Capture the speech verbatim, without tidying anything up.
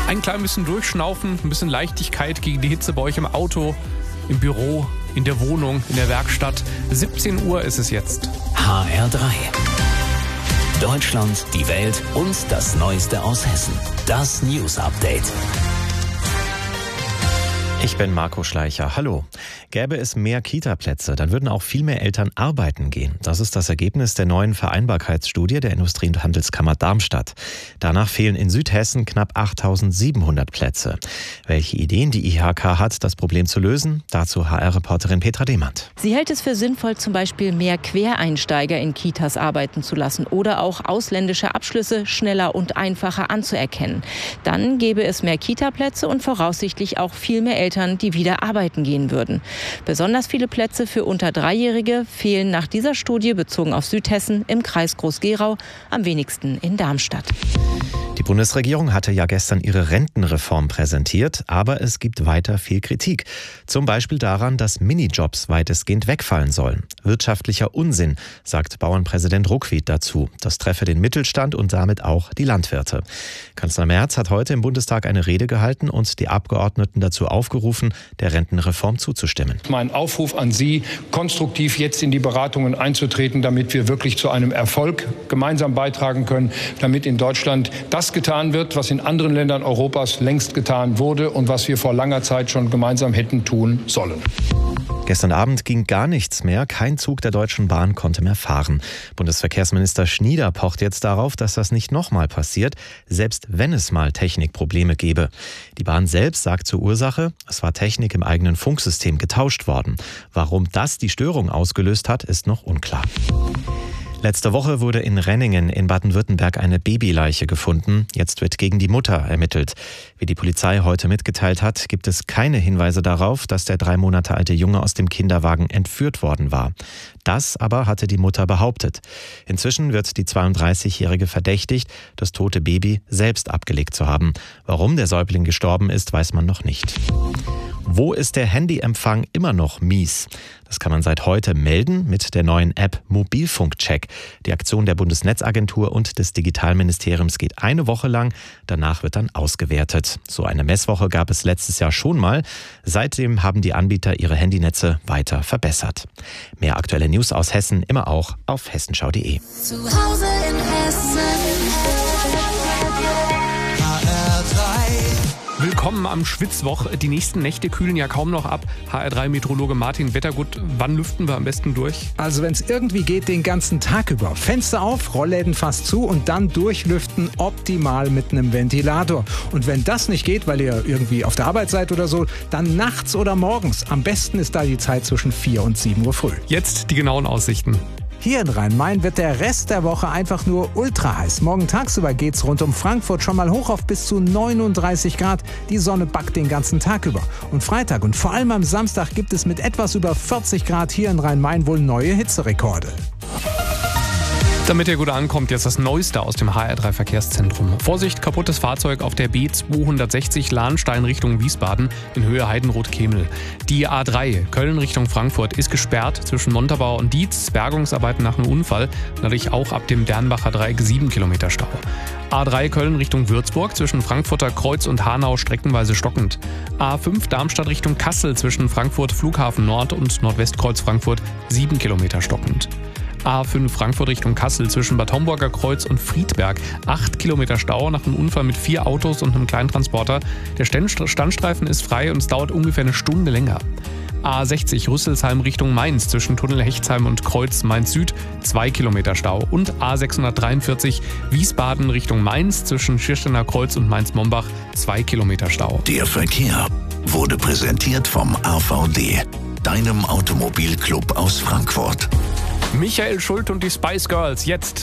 Ein klein bisschen durchschnaufen, ein bisschen Leichtigkeit gegen die Hitze bei euch im Auto, im Büro, in der Wohnung, in der Werkstatt. siebzehn Uhr ist es jetzt. H R drei. Deutschland, die Welt und das Neueste aus Hessen. Das News Update. Ich bin Marco Schleicher. Hallo. Gäbe es mehr Kita-Plätze, dann würden auch viel mehr Eltern arbeiten gehen. Das ist das Ergebnis der neuen Vereinbarkeitsstudie der Industrie- und Handelskammer Darmstadt. Danach fehlen in Südhessen knapp achttausendsiebenhundert Plätze. Welche Ideen die I H K hat, das Problem zu lösen? Dazu H R-Reporterin Petra Demand. Sie hält es für sinnvoll, zum Beispiel mehr Quereinsteiger in Kitas arbeiten zu lassen oder auch ausländische Abschlüsse schneller und einfacher anzuerkennen. Dann gäbe es mehr Kita-Plätze und voraussichtlich auch viel mehr Eltern, die wieder arbeiten gehen würden. Besonders viele Plätze für unter Dreijährige fehlen nach dieser Studie bezogen auf Südhessen im Kreis Groß-Gerau, am wenigsten in Darmstadt. Die Bundesregierung hatte ja gestern ihre Rentenreform präsentiert, aber es gibt weiter viel Kritik. Zum Beispiel daran, dass Minijobs weitestgehend wegfallen sollen. Wirtschaftlicher Unsinn, sagt Bauernpräsident Ruckwied dazu. Das treffe den Mittelstand und damit auch die Landwirte. Kanzler Merz hat heute im Bundestag eine Rede gehalten und die Abgeordneten dazu aufgerufen, der Rentenreform zuzustimmen. Mein Aufruf an Sie, konstruktiv jetzt in die Beratungen einzutreten, damit wir wirklich zu einem Erfolg gemeinsam beitragen können, damit in Deutschland das getan wird, was in anderen Ländern Europas längst getan wurde und was wir vor langer Zeit schon gemeinsam hätten tun sollen. Gestern Abend ging gar nichts mehr. Kein Zug der Deutschen Bahn konnte mehr fahren. Bundesverkehrsminister Schnieder pocht jetzt darauf, dass das nicht nochmal passiert, selbst wenn es mal Technikprobleme gäbe. Die Bahn selbst sagt zur Ursache, es war Technik im eigenen Funksystem getauscht worden. Warum das die Störung ausgelöst hat, ist noch unklar. Letzte Woche wurde in Renningen in Baden-Württemberg eine Babyleiche gefunden. Jetzt wird gegen die Mutter ermittelt. Wie die Polizei heute mitgeteilt hat, gibt es keine Hinweise darauf, dass der drei Monate alte Junge aus dem Kinderwagen entführt worden war. Das aber hatte die Mutter behauptet. Inzwischen wird die zweiunddreißigjährige verdächtigt, das tote Baby selbst abgelegt zu haben. Warum der Säugling gestorben ist, weiß man noch nicht. Wo ist der Handyempfang immer noch mies? Das kann man seit heute melden mit der neuen App Mobilfunkcheck. Die Aktion der Bundesnetzagentur und des Digitalministeriums geht eine Woche lang. Danach wird dann ausgewertet. So eine Messwoche gab es letztes Jahr schon mal. Seitdem haben die Anbieter ihre Handynetze weiter verbessert. Mehr aktuelle News aus Hessen immer auch auf hessenschau punkt de. Zu Hause in Hessen. H R drei. Willkommen am Schwitzwoch. Die nächsten Nächte kühlen ja kaum noch ab. H R drei Meteorologe Martin Wettergut, wann lüften wir am besten durch? Also wenn es irgendwie geht, den ganzen Tag über. Fenster auf, Rollläden fast zu und dann durchlüften, optimal mit einem Ventilator. Und wenn das nicht geht, weil ihr irgendwie auf der Arbeit seid oder so, dann nachts oder morgens. Am besten ist da die Zeit zwischen vier und sieben Uhr früh. Jetzt die genauen Aussichten. Hier in Rhein-Main wird der Rest der Woche einfach nur ultra heiß. Morgen tagsüber geht's rund um Frankfurt schon mal hoch auf bis zu neununddreißig Grad. Die Sonne backt den ganzen Tag über. Und Freitag und vor allem am Samstag gibt es mit etwas über vierzig Grad hier in Rhein-Main wohl neue Hitzerekorde. Damit ihr gut ankommt, jetzt das Neueste aus dem H R drei Verkehrszentrum. Vorsicht, kaputtes Fahrzeug auf der B zweihundertsechzig Lahnstein Richtung Wiesbaden in Höhe Heidenroth-Kemel. Die A drei Köln Richtung Frankfurt ist gesperrt zwischen Montabaur und Dietz. Bergungsarbeiten nach einem Unfall. Dadurch auch ab dem Dernbacher Dreieck sieben Kilometer Stau. A drei Köln Richtung Würzburg zwischen Frankfurter Kreuz und Hanau streckenweise stockend. A fünf Darmstadt Richtung Kassel zwischen Frankfurt Flughafen Nord und Nordwestkreuz Frankfurt sieben Kilometer stockend. A fünf Frankfurt Richtung Kassel zwischen Bad Homburger Kreuz und Friedberg. acht Kilometer Stau nach einem Unfall mit vier Autos und einem Kleintransporter. Der Standstreifen ist frei und es dauert ungefähr eine Stunde länger. A sechzig Rüsselsheim Richtung Mainz zwischen Tunnel Hechtsheim und Kreuz Mainz Süd zwei Kilometer Stau. Und A sechshundertdreiundvierzig Wiesbaden Richtung Mainz zwischen Schirstener Kreuz und Mainz-Mombach zwei Kilometer Stau. Der Verkehr wurde präsentiert vom A V D, deinem Automobilclub aus Frankfurt. Michael Schult und die Spice Girls jetzt.